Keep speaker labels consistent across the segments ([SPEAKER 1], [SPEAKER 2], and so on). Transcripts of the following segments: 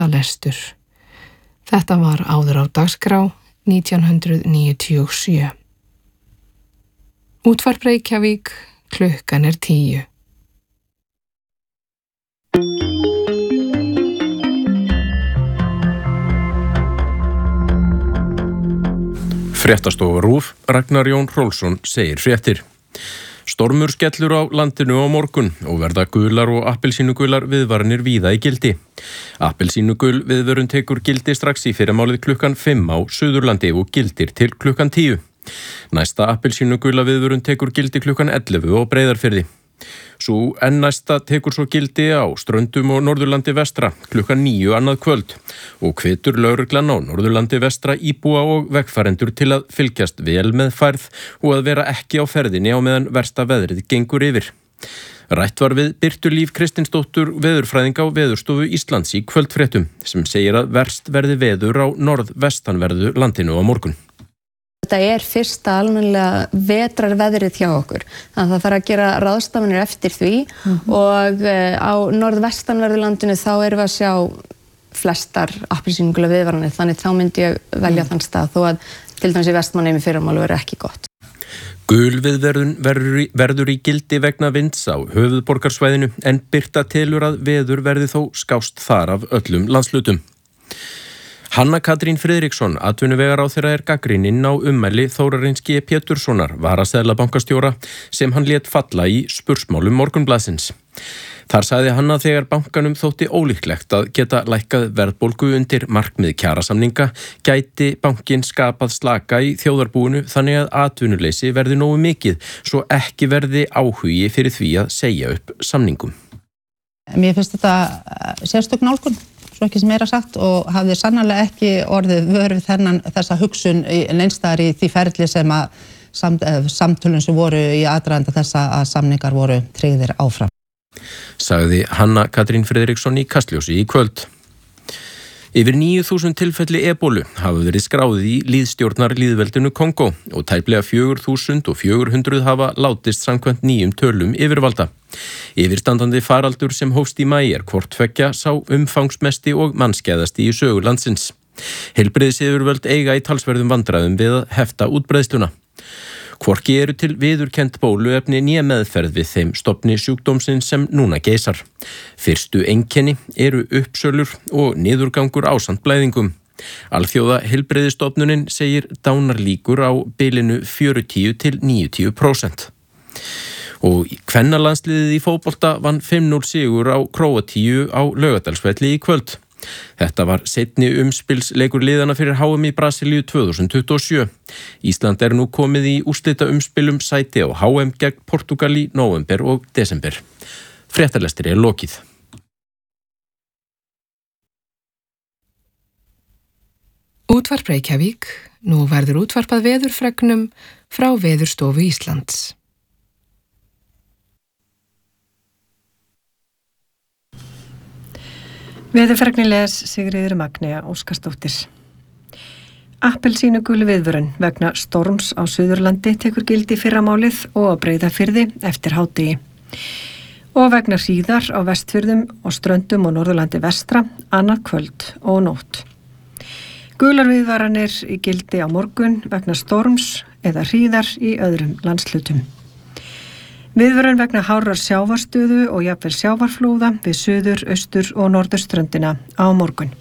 [SPEAKER 1] lestur. Þetta var áður á dagskrá 1997. Útvarp Reykjavík, klukkan 10.
[SPEAKER 2] Fréttastofa RÚV, Ragnar Jón Hrólfsson segir fréttir. Stormur skellur á landinu á morgun og verða gular og appelsínugular viðvaranir víða í gildi. Appelsínugul viðvörun tekur gildi strax í fyrramálið klukkan 5 á Suðurlandi og gildir til klukkan 10. Næsta appelsínugula viðvörun tekur gildi klukkan 11 á Breiðarfirði. Sú næsta tekur svo gildi á Ströndum og Norðurlandi vestra klukkan 9 annað kvöld og hvetur lögreglan á Norðurlandi vestra íbúa og vegfarendur til að fylgjast vel með færð og að vera ekki á ferðinni á meðan versta veðrið gengur yfir. Rætt var við Birtu Líf Kristinsdóttur veðurfræðing á Veðurstofu Íslands í kvöldfréttum sem segir að verst verði veður á norðvestanverðu landinu á morgun.
[SPEAKER 3] Þetta fyrsta almennilega vetrarveðrið hjá okkur. Þannig að það þarf að gera ráðstafanir eftir því og á norðvestanverðu landinu þá erum við að sjá flestar appelsínugula viðvaranir, þannig þá myndi ég velja þann stað þó að til dæmis í Vestmannaeyjum í fyrramálið verður ekki gott.
[SPEAKER 2] Gul viðvörun verður í gildi vegna vinds á höfuðborgarsvæðinu en Birta telur að veður verði þó skást þar af öllum landshlutum. Hanna Katrín Friðriksson, atvinnuvegaráðherra gagnrýnin á ummæli Þórarins G. Péturssonar, varaseðlabankastjóra, sem hann lét falla í spursmálum Morgunblaðsins. Þar sagði hann að þegar bankanum þótti ólíklegt að geta lækkað verðbólgu undir markmið kjarasamninga, gæti bankinn skapað slaka í þjóðarbúinu þannig að atvinnuleysi verði nógu mikið, svo ekki verði áhugi fyrir því að segja upp samningum.
[SPEAKER 4] Mér finnst þetta sérstök nálgun. Svo ekki sem sagt og hafði sannarlega ekki orðið vör við þessa hugsun neinstaðar í því ferli sem að samtölun sem voru í aðdraganda þessa að samningar voru tryggðir áfram.
[SPEAKER 2] Sagði Hanna Katrín Friðriksson í Kastljósi í kvöld. Yfir 9.000 tilfelli ebólu hafa verið skráðið í lýðstjórnar lýðveldinu Kongó og tæplega 4.400 hafa látist samkvæmt nýjum tölum yfirvalda. Yfirstandandi faraldur sem hófst í maí hvort tveggja sá umfangsmesti og mannskæðasti í sögu landsins. Heilbrigðisyfirvöld eiga í talsverðum vandræðum við að hefta útbreiðsluna. Hvorki eru til viðurkennt bóluefni né meðferð við þeim stofni sjúkdómsins sem núna geisar. Fyrstu einkenni eru uppsölur og niðurgangur ásamt blæðingum. Alþjóða heilbrigðisstofnunin segir dánarlíkur á bilinu 40 til 90%. Og kvennalandsliðið í fótbolta vann 5-0 sigur á Króatíu á Laugardalsvelli í kvöld. Þetta var seinni umspilsleikur liðana fyrir HM í Brasilíu 2027. Ísland nú komið í úrslita umspilum sæti á HM gegn Portúgal í nóvember og desember. Fréttalestri lokið.
[SPEAKER 1] Útvarp Reykjavík, nú verður útvarpað veðurfregnum frá Veðurstofu Íslands.
[SPEAKER 5] Veðurfregnilegs Sigríður Magnea Óskarsdóttir. Appelsínugul viðvörun vegna storms á Suðurlandi tekur gildi í fyrramálið og á Breiðafirði eftir hádegi. Og vegna hríðar á Vestfjörðum og Ströndum og Norðurlandi vestra annað kvöld og nótt. Gular viðvaranir í gildi á morgun vegna storms eða hríðar í öðrum landshlutum. Viðvörun vegna hárrar sjávarstöðu og jafnvel sjávarflóða við suður, austur og norðurströndina á morgun.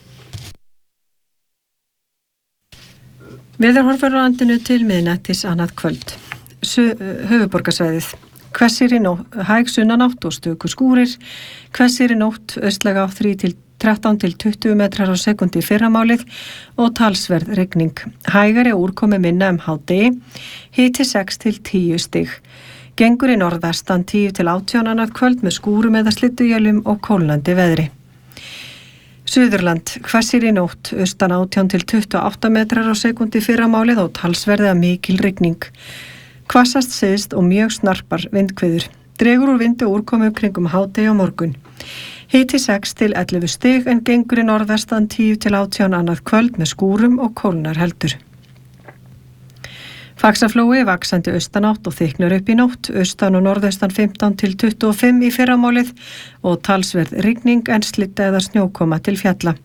[SPEAKER 5] Veðurhorfur á landinu til miðnættis annað kvöld. Höfuðborgarsvæðið. Hvessir í nótt, hæg sunnanátt og stöku skúrir. Hvessir í nótt, austlæg átt 13 til 20 metrar á sekundi í fyrramálið og talsverð rigning. Hægari úrkomi minna hádegi, hiti 6 til 10 stig. Gengur í norðvestan 10 til 18 annað kvöld með skúrum eða slydduéljum og kólnandi veðri. Suðurland, hvessir í nótt, austan 18 til 28 metrar á sekundi í fyrramálið og talsverða mikil rigning. Hvassast syðst og mjög snarpar vindhviður. Dregur úr vindu úrkomu kringum hádegi á morgun. Hiti 6 til 11 stig en gengur í norðvestan 10 til 18 annað kvöld með skúrum og kólnar heldur. Faxaflói vaxandi austanátt og þykknar upp í nótt, austan og norðaustan 15 til 25 í fyrramálið og talsverð rigning en slydda eða snjókoma til fjalla.